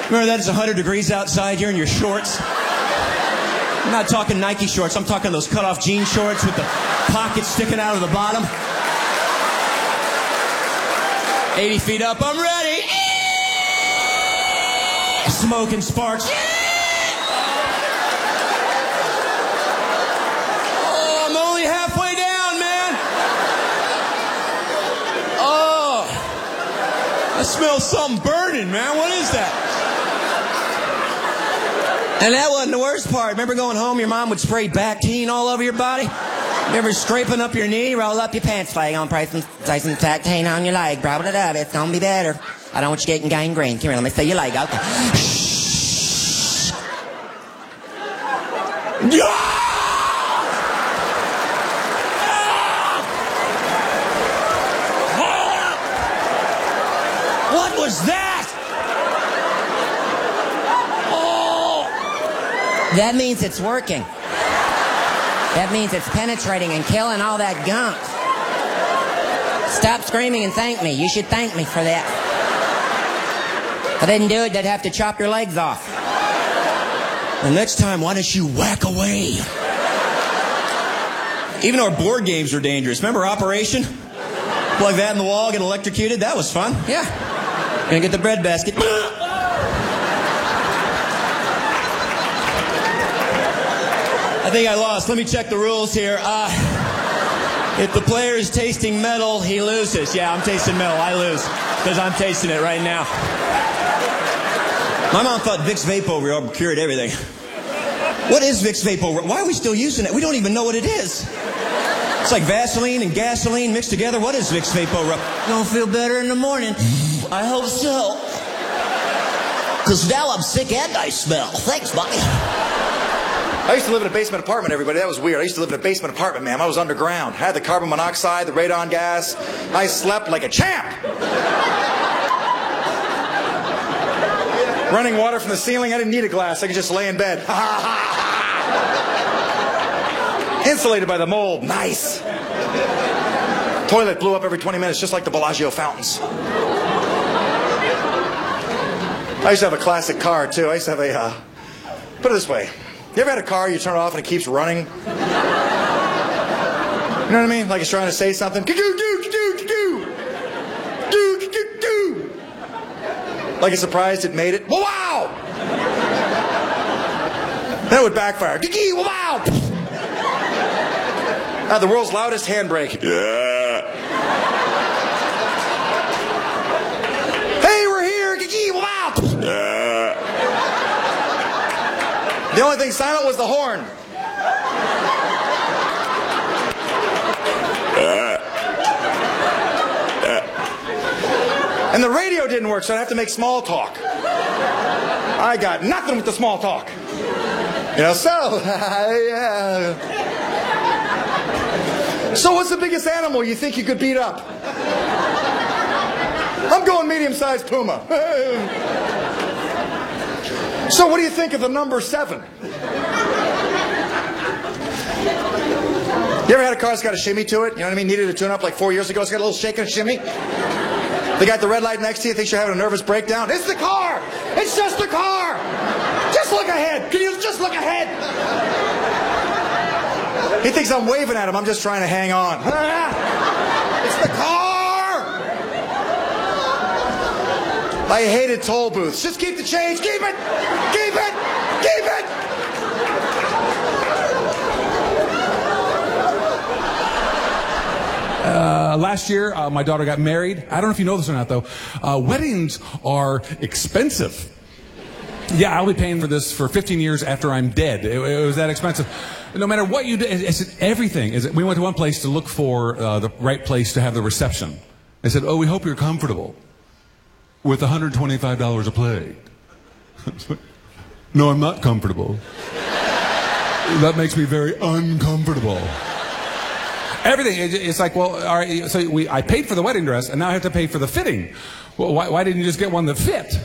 Remember that? It's 100 degrees outside. You're in your shorts. I'm not talking Nike shorts. I'm talking those cut-off jean shorts with the pockets sticking out of the bottom. 80 feet up. I'm ready. Smoke and sparks. Oh, I'm only halfway down, man. Oh, I smell something burning, man. What is that? And that wasn't the worst part. Remember going home, your mom would spray Bactine all over your body? Remember scraping up your knee, roll up your pants leg on, place some Bactine on your leg, rub it up, it's gonna be better. I don't want you getting gangrene. Come here, let me see your leg, okay. What was that? That means it's working. That means it's penetrating and killing all that gunk. Stop screaming and thank me. You should thank me for that. If I didn't do it, they'd have to chop your legs off. Well, next time, why don't you whack away? Even our board games are dangerous. Remember Operation? Plug that in the wall, get electrocuted. That was fun. Yeah. Gonna get the bread basket. I think I lost. Let me check the rules here. If the player is tasting metal, he loses. Yeah, I'm tasting metal. I lose because I'm tasting it right now. My mom thought Vicks VapoRub cured everything. What is Vicks VapoRub? Why are we still using it? We don't even know what it is. It's like Vaseline and gasoline mixed together. What is Vicks VapoRub? Don't feel better in the morning. I hope so. Because now I'm sick and I smell. Thanks, buddy. I used to live in a basement apartment, everybody. That was weird. I used to live in a basement apartment, man. I was underground. I had the carbon monoxide, the radon gas. I slept like a champ. Running water from the ceiling. I didn't need a glass. I could just lay in bed. Insulated by the mold. Nice. Toilet blew up every 20 minutes, just like the Bellagio fountains. I used to have a classic car, too. I used to have a, put it this way. You ever had a car, you turn it off and it keeps running? You know what I mean? Like it's trying to say something. Like it's surprised it made it. Wow! That would backfire. Wow! The world's loudest handbrake. Hey, we're here! Wow! The only thing silent was the horn. And the radio didn't work, so I'd have to make small talk. I got nothing with the small talk. You know, so what's the biggest animal you think you could beat up? I'm going medium-sized puma. So what do you think of the number 7? You ever had a car that's got a shimmy to it? You know what I mean? Needed a tune-up like 4 years ago. It's got a little shake and a shimmy. The guy at the red light next to you thinks you're having a nervous breakdown. It's the car! It's just the car! Just look ahead! Can you just look ahead? He thinks I'm waving at him. I'm just trying to hang on. It's the car! I hated toll booths. Just keep the change. Keep it! Keep it! Keep it! Last year, my daughter got married. I don't know if you know this or not, though. Weddings are expensive. Yeah, I'll be paying for this for 15 years after I'm dead. It was that expensive. No matter what you do, it's everything. We went to one place to look for the right place to have the reception. They said, oh, we hope you're comfortable with $125 a plate. No, I'm not comfortable. That makes me very uncomfortable. Everything. It's like, well, all right, so I paid for the wedding dress, and now I have to pay for the fitting. Well, why didn't you just get one that fit?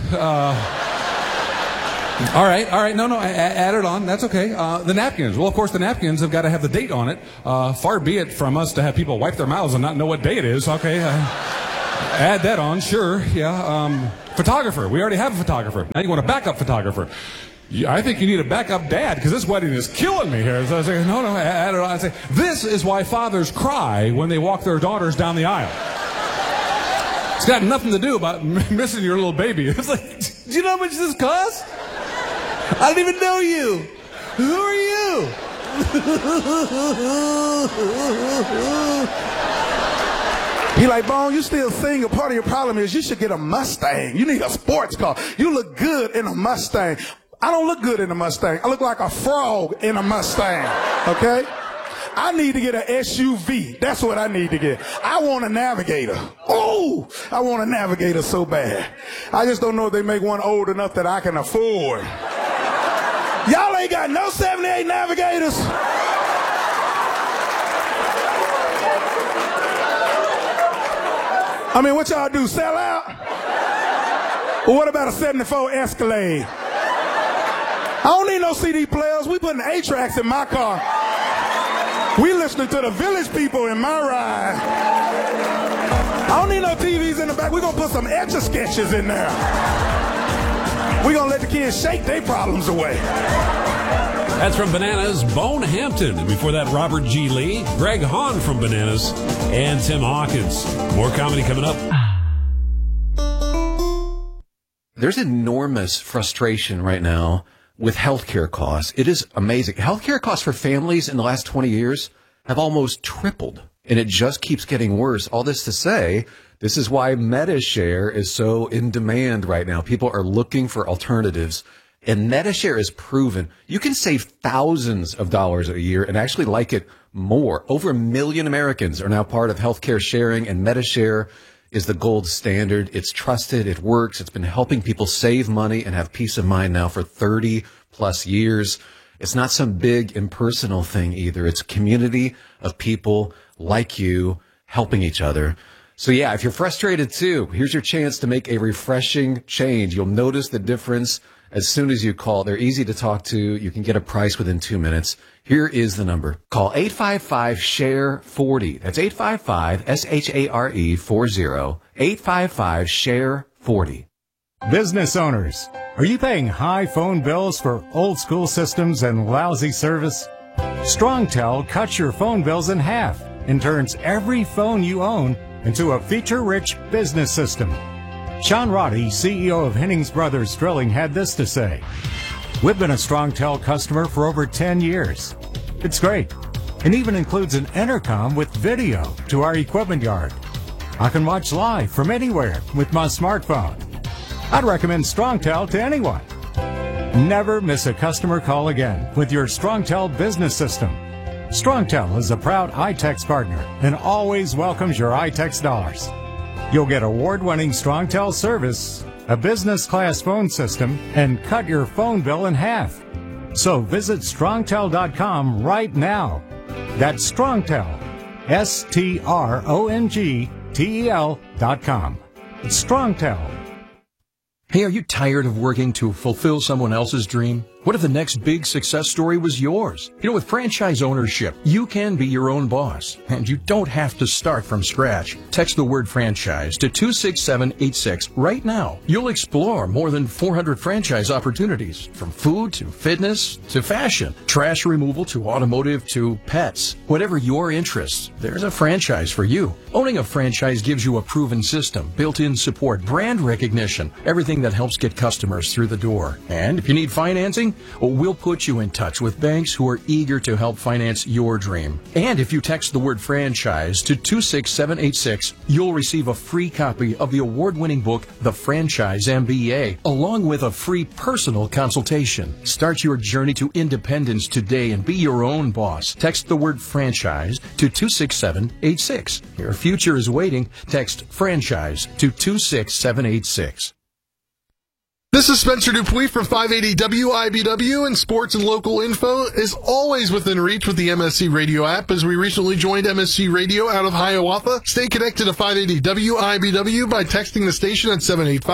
All right. No, add it on. That's okay. The napkins. Well, of course, the napkins have got to have the date on it. Far be it from us to have people wipe their mouths and not know what day it is. Okay. Add that on, sure, yeah. Photographer. We already have a photographer. Now you want a backup photographer. I think you need a backup dad because this wedding is killing me here. So I say, no, add it on. I say, this is why fathers cry when they walk their daughters down the aisle. It's got nothing to do about missing your little baby. It's like, do you know how much this costs? I don't even know you. Who are you? He like, Bone, you still single. Part of your problem is you should get a Mustang. You need a sports car. You look good in a Mustang. I don't look good in a Mustang. I look like a frog in a Mustang, okay? I need to get an SUV. That's what I need to get. I want a Navigator. Oh, I want a Navigator so bad. I just don't know if they make one old enough that I can afford. Y'all ain't got no 78 Navigators. I mean, what y'all do, sell out? Well, what about a 74 Escalade? I don't need no CD players. We putting 8-tracks in my car. We listening to the Village People in my ride. I don't need no TVs in the back. We're going to put some Etch-a-Sketches in there. We're going to let the kids shake their problems away. That's from Bananas, Bone Hampton. And before that, Robert G. Lee, Greg Hahn from Bananas, and Tim Hawkins. More comedy coming up. There's enormous frustration right now with healthcare costs. It is amazing. Healthcare costs for families in the last 20 years have almost tripled, and it just keeps getting worse. All this to say, this is why MediShare is so in demand right now. People are looking for alternatives, and MediShare is proven. You can save thousands of dollars a year and actually like it more. Over 1 million Americans are now part of healthcare sharing, and MediShare is the gold standard. It's trusted. It works. It's been helping people save money and have peace of mind now for 30 plus years. It's not some big impersonal thing either. It's a community of people like you helping each other. So yeah, if you're frustrated too, here's your chance to make a refreshing change. You'll notice the difference as soon as you call. They're easy to talk to. You can get a price within 2 minutes. Here is the number. Call 855-SHARE-40. That's 855-SHARE-40. 855-SHARE-40. Business owners, are you paying high phone bills for old school systems and lousy service? StrongTel cuts your phone bills in half and turns every phone you own into a feature-rich business system. Sean Roddy, CEO of Hennings Brothers Drilling, had this to say. We've been a StrongTel customer for over 10 years. It's great, and even includes an intercom with video to our equipment yard. I can watch live from anywhere with my smartphone. I'd recommend StrongTel to anyone. Never miss a customer call again with your StrongTel business system. StrongTel is a proud iTex partner and always welcomes your iTex dollars. You'll get award-winning StrongTel service, a business-class phone system, and cut your phone bill in half. So visit StrongTel.com right now. That's StrongTel, StrongTel.com. It's StrongTel. Hey, are you tired of working to fulfill someone else's dream? What if the next big success story was yours? You know, with franchise ownership, you can be your own boss, and you don't have to start from scratch. Text the word franchise to 26786 right now. You'll explore more than 400 franchise opportunities, from food to fitness to fashion, trash removal to automotive to pets. Whatever your interests, there's a franchise for you. Owning a franchise gives you a proven system, built-in support, brand recognition, everything that helps get customers through the door. And if you need financing, well, we'll put you in touch with banks who are eager to help finance your dream. And if you text the word franchise to 26786, you'll receive a free copy of the award-winning book, The Franchise MBA, along with a free personal consultation. Start your journey to independence today and be your own boss. Text the word franchise to 26786. Your future is waiting. Text franchise to 26786. This is Spencer Dupuis from 580 WIBW, and sports and local info is always within reach with the MSC Radio app, as we recently joined MSC Radio out of Hiawatha. Stay connected to 580 WIBW by texting the station at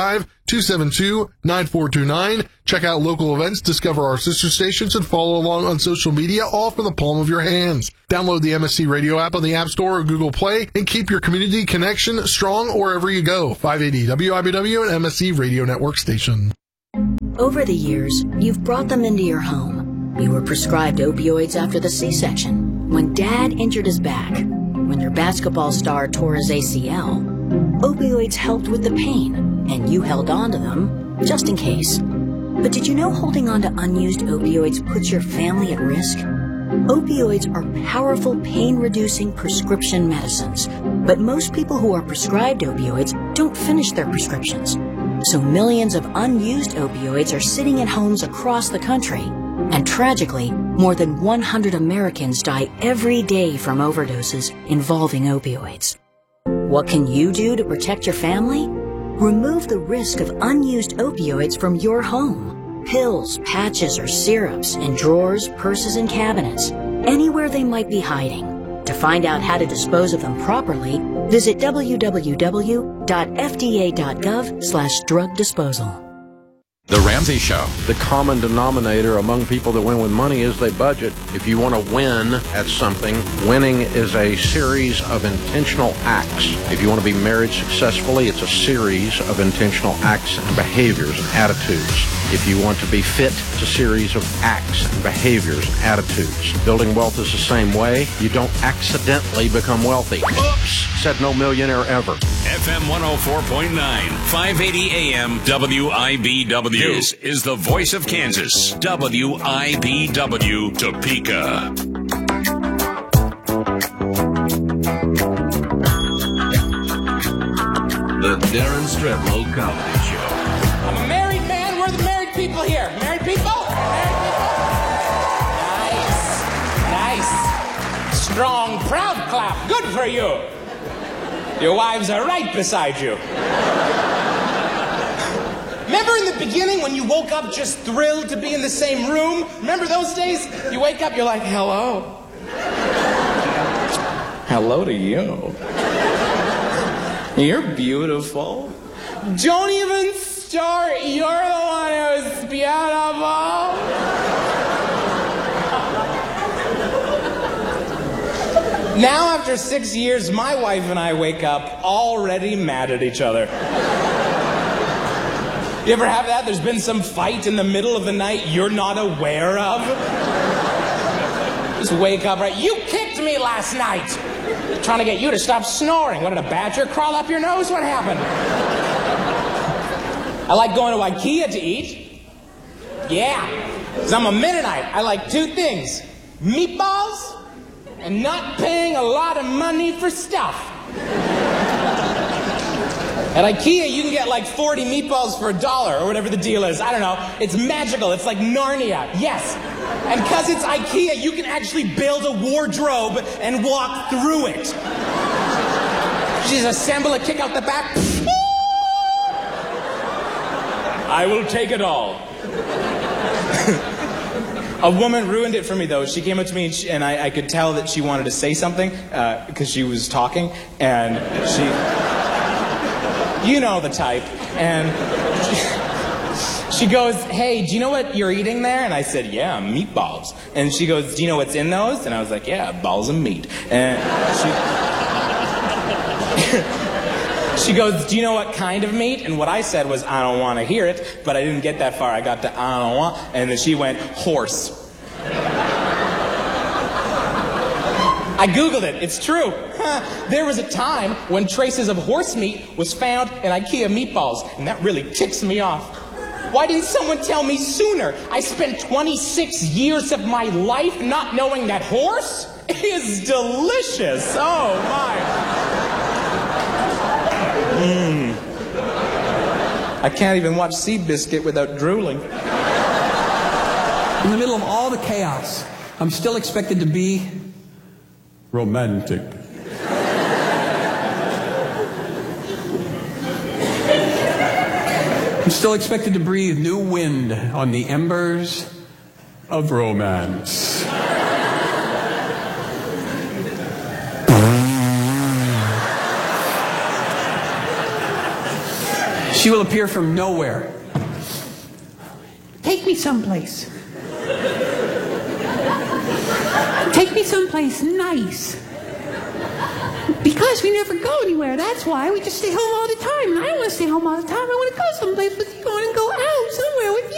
272-9429. Check out local events, discover our sister stations, and follow along on social media, all from the palm of your hands. Download the MSC Radio app on the App Store or Google Play and keep your community connection strong wherever you go. 580 WIBW and MSC Radio Network station. Over the years, you've brought them into your home. You were prescribed opioids after the C-section, when Dad injured his back, when your basketball star tore his ACL. Opioids helped with the pain, and you held on to them just in case. But did you know holding on to unused opioids puts your family at risk? Opioids are powerful pain-reducing prescription medicines, but most people who are prescribed opioids don't finish their prescriptions. So millions of unused opioids are sitting in homes across the country. And tragically, more than 100 Americans die every day from overdoses involving opioids. What can you do to protect your family? Remove the risk of unused opioids from your home. Pills, patches, or syrups in drawers, purses, and cabinets, anywhere they might be hiding. To find out how to dispose of them properly, visit www.fda.gov/drug disposal. The Ramsey Show. The common denominator among people that win with money is they budget. If you want to win at something, winning is a series of intentional acts. If you want to be married successfully, it's a series of intentional acts and behaviors and attitudes. If you want to be fit, it's a series of acts and behaviors and attitudes. Building wealth is the same way. You don't accidentally become wealthy. Oops! Said no millionaire ever. FM 104.9, 580 AM WIBW. This is the voice of Kansas, WIBW Topeka. The Darren Streblow Comedy Show. I'm a married man. We're the married people here. Married people? Married people? Nice. Strong, proud clap. Good for you. Your wives are right beside you. Remember in the beginning when you woke up just thrilled to be in the same room? Remember those days? You wake up, you're like, hello. Hello to you. You're beautiful. Don't even start. You're the one who's beautiful. Now, after 6 years, my wife and I wake up already mad at each other. You ever have that? There's been some fight in the middle of the night you're not aware of? Just wake up, right? You kicked me last night. Trying to get you to stop snoring. What, did a badger crawl up your nose? What happened? I like going to IKEA to eat. Yeah, because I'm a Mennonite. I like two things. Meatballs and not paying a lot of money for stuff. At IKEA, you can get like 40 meatballs for $1 or whatever the deal is. I don't know. It's magical. It's like Narnia. Yes. And because it's IKEA, you can actually build a wardrobe and walk through it. You just assemble it, kick out the back. I will take it all. A woman ruined it for me, though. She came up to me, and I could tell that she wanted to say something because she was talking, and she... You know the type. And she goes, hey, do you know what you're eating there? And I said, yeah, meatballs. And she goes, do you know what's in those? And I was like, yeah, balls of meat. And she goes, do you know what kind of meat? And what I said was, I don't want to hear it. But I didn't get that far. I got to, I don't want. And then she went, horse. I Googled it. It's true. There was a time when traces of horse meat was found in IKEA meatballs, and that really ticks me off. Why didn't someone tell me sooner? I spent 26 years of my life not knowing that horse is delicious. Oh, my. I can't even watch Seabiscuit without drooling. In the middle of all the chaos, I'm still expected to be romantic. I'm still expected to breathe new wind on the embers of romance. She will appear from nowhere. Take me someplace. Take me someplace nice. Because we never go anywhere. That's why we just stay home all the time. And I don't want to stay home all the time. I want to go someplace with you. I want to go out somewhere with you.